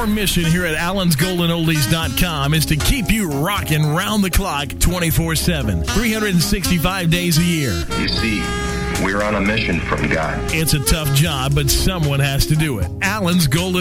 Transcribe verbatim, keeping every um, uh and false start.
Our mission here at Allens Golden Oldies dot com is to keep you rocking round the clock twenty-four seven, three hundred sixty-five days a year. You see, we're on a mission from God. It's a tough job, but someone has to do it. Allens Golden